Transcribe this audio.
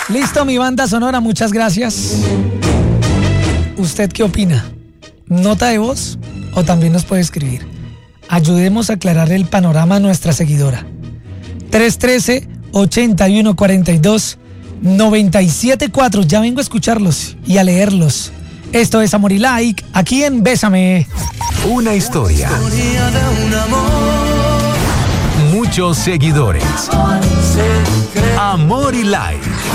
Listo, mi banda sonora, muchas gracias. ¿Usted qué opina? ¿Nota de voz o también nos puede escribir? Ayudemos a aclarar el panorama a nuestra seguidora. 313-8142-974. Ya vengo a escucharlos y a leerlos. Esto es Amor y Like, aquí en Bésame. Una historia. De un amor. Muchos seguidores. Amor y Like.